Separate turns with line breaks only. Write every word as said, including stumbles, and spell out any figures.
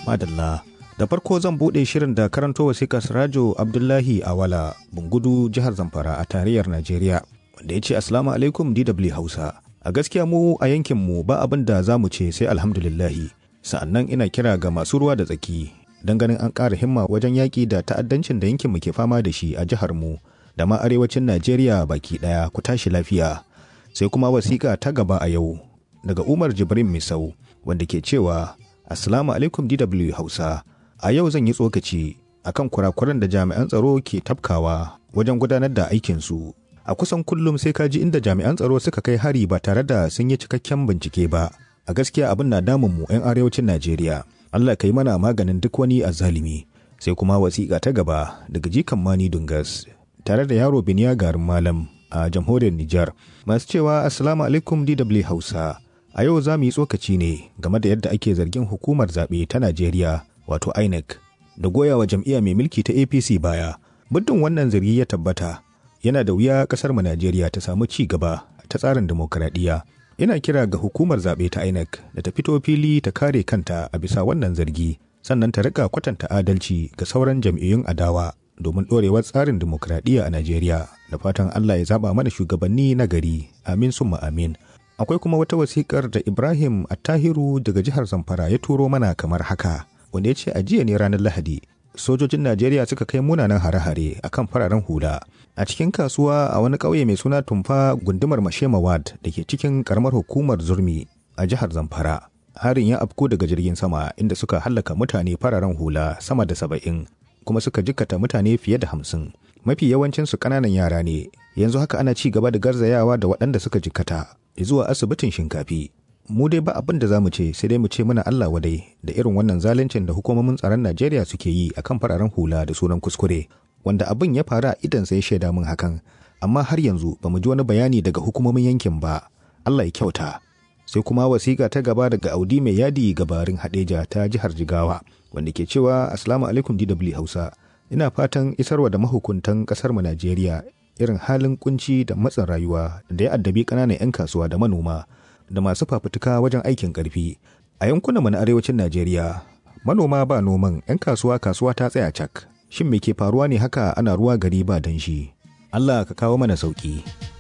Madalla. Da farko zan buɗe shirin da karanto wasiƙar Sirajo Abdullahi Awala, Bungudu, jihar Zamfara a tarayyar Najeriya, wanda ya ce Assalamu alaikum D W Hausa. A gaskiya mu a yankinmu ba abin da za mu ce sai alhamdulillahi. Sa'annan ina kira ga masu ruwa da tsaki don ganin an ƙara himma wajen yaƙi da ta'addancin da yankinmu ke fama da shi a jihar mu da ma arewacin Najeriya baki ɗaya, ku tashi lafiya. Sai kuma wasiƙa ta gaba a yau daga Umar Jibrin Misau, wanda ke cewa Assalamu alaikum D W Hausa. A yau zan yi tsokaci akan kurakuran da jami'an tsaro ke tafkawa wajen gudanar da aikinsu. A kusan kullum sai ka ji inda jami'an tsaro suka kai hari ba tare da sun yi cikakken bincike ba. A gaskiya abin na damun mu 'yan arewacin Najeriya. Allah ka yi mana maganin duk wani azzalimi. Sai kuma wasiƙa ta gaba daga jikan Mani Dungas tare da yaro Biniya Garin Malam a jamhuriyar Nijar. Masu cewa Assalamu alaikum D W Hausa. A yau za mu yi tsokaci ne game da yadda ake zargin hukumar zaɓe ta Najeriya wato I N E C da goyawa jam'iyya mai mulki ta A P C baya. Muddin wannan zargi ya tabbata, yana da wuya ƙasar mu Najeriya ta samu ci gaba ta tsarin dimokuraɗiyya. Ina kira ga hukumar zaɓe ta I N E C da ta fito fili ta kare kanta a bisa wannan zargi, sannan ta rika kwatanta adalci ga sauran jam'iyyun adawa domin ɗorewar tsarin dimokuraɗiyya a Najeriya. Da fatan Allah ya zaɓa mana shugabanni na gari. Amin summa amin. Akwai kuma wata wasiƙar da Ibrahim Attahiru daga jihar Zamfara ya turo mana kamar haka, wanda ya ce a jiya ne ranar Lahadi sojojin Najeriya suka kai munanan hare-hare akan fararen hula a cikin kasuwa a wani ƙauye mai suna Tumfa, gundumar Mashema Ward da ke cikin karamar hukumar Zurmi a jihar Zamfara. Harin ya afko daga jirgin sama inda suka hallaka mutane fararen hula sama da saba'in kuma suka jikkata mutane fiye da hamsin. Mafi yawancinsu ƙananan yara ne. Yanzu haka ana ci gaba da garzayawa da waɗanda suka jikkata zuwa asibitin Shinkafi. Mu dai ba abin da za mu ce sai dai mu ce muna Allah wadai da irin wannan zaluncin da hukumomin tsaron Najeriya suke yi akan fararen hula da sunan kuskure, wanda abin ya faru a idan sai shaida min hakan, amma har yanzu ba mu ji wani bayani daga hukumomin yankin ba. Allah ya kyauta. Sai kuma wasiƙa ta gaba daga Audi Mai Yadi Gabarin Hadeja ta jihar Jigawa, wanda ke cewa Assalamu alaikum D W Hausa. Ina fatan isarwa da mahukuntan ƙasar mu Najeriya irin halin kunci da matsin rayuwa da ya addabi ƙananan 'yan kasuwa da manoma da masu fafutuka wajen aikin ƙarfi a yankunan na arewacin Najeriya. Manoma ba noman, 'yan kasuwa kasuwa ta tsaya cak. Shin me ke faruwa ne haka ana ruwa gari ba danshi? Allah ka kawo mana sauki.